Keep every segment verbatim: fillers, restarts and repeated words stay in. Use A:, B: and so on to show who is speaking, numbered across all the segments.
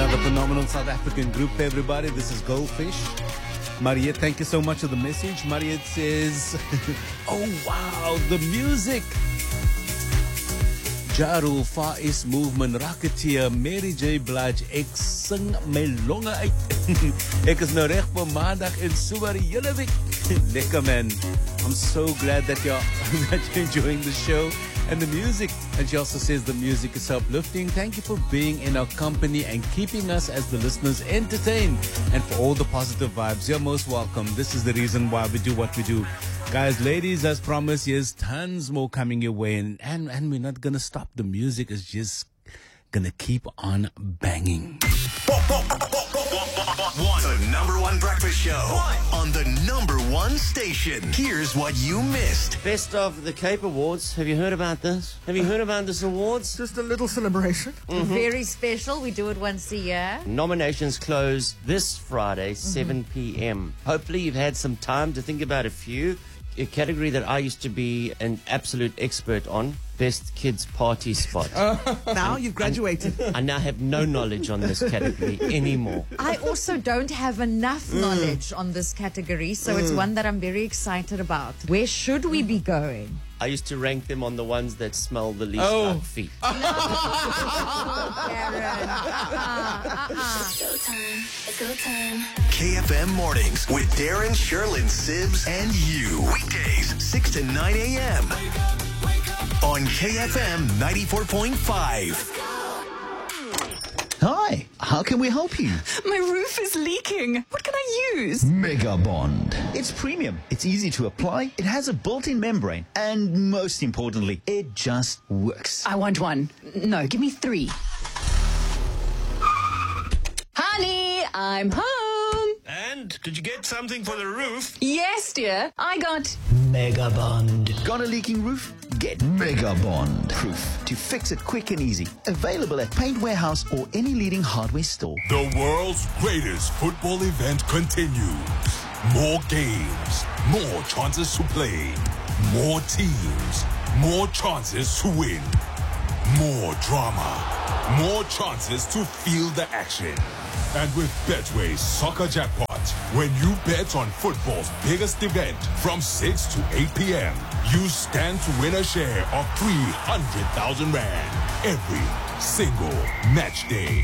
A: another phenomenal South African group, everybody. This is Goldfish. Mariette, thank you so much for the message. Mariette says, oh wow, the music. Jaru, Far East Movement, Rocketeer, Mary J. Blige, ek sing my longe uit. Ek is nou reg vir maandag en so maar die hele week. Lekker man. I'm so glad that you're, that you're enjoying the show and the music. And she also says the music is uplifting. Thank you for being in our company and keeping us as the listeners entertained. And for all the positive vibes, you're most welcome. This is the reason why we do what we do. Guys, ladies, as promised, here's tons more coming your way. And, and, and we're not going to stop. The music is just going to keep on banging.
B: The number one breakfast show one. On the number one station. Here's what you missed.
C: Best of the Cape Awards. Have you heard about this? Have you heard about this awards?
D: Just a little celebration.
E: Mm-hmm. Very special. We do it once a year.
C: Nominations close this Friday, mm-hmm. seven p.m. Hopefully you've had some time to think about a few. A category that I used to be an absolute expert on. Best kids party spot.
D: Uh, now you've graduated.
C: I, I now have no knowledge on this category anymore.
E: I also don't have enough mm. knowledge on this category, so mm. it's one that I'm very excited about. Where should we be going?
C: I used to rank them on the ones that smell the least
D: oh.
C: like feet.
E: No, Karen. Uh-uh, uh-uh.
F: Showtime. It's go time.
B: K F M Mornings with Darren, Sherlyn, Sibs, and you. Weekdays, six to nine a.m. on K F M ninety-four point five.
G: Hi, how can we help you?
H: My roof is leaking. What can I use?
G: Mega Bond. It's premium. It's easy to apply. It has a built-in membrane. And most importantly, it just works.
H: I want one. No, give me three. Honey, I'm home.
B: And did you get something for the roof?
H: Yes, dear. I got
G: Mega Bond. Got a leaking roof? Get Mega Bond Proof to fix it quick and easy. Available at Paint Warehouse or any leading hardware store.
I: The world's greatest football event continues. More games, more chances to play, more teams, more chances to win, more drama, more chances to feel the action. And with Betway's Soccer Jackpot, when you bet on football's biggest event from six to eight p.m., you stand to win a share of three hundred thousand rand every single match day.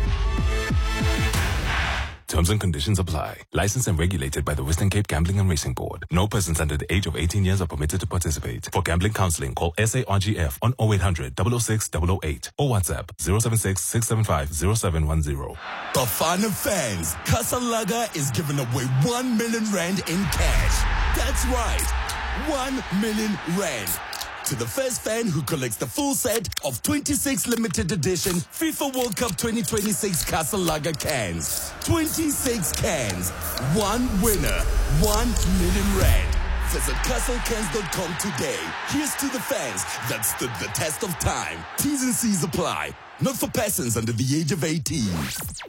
J: Terms and conditions apply. Licensed and regulated by the Western Cape Gambling and Racing Board. No persons under the age of eighteen years are permitted to participate. For gambling counseling, call S A R G F on oh eight hundred, double oh six, double oh eight or WhatsApp zero seven six, six seven five, zero seven one zero.
I: The fun of fans, Casalaga is giving away one million rand in cash. That's right, one million rand. To the first fan who collects the full set of twenty-six limited edition FIFA World Cup twenty twenty-six Casalaga cans. twenty-six cans. One winner. One million rand. Visit castle cans dot com today. Here's to the fans that stood the test of time. T's and C's apply. Not for persons under the age of eighteen.